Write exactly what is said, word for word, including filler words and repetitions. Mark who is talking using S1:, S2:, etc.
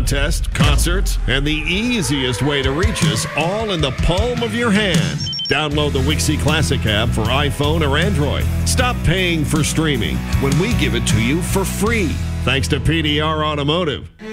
S1: contests, concerts, and the easiest way to reach us all in the palm of your hand. Download the Wixie Classic app for iPhone or Android. Stop paying for streaming when we give it to you for free. Thanks to P D R Automotive.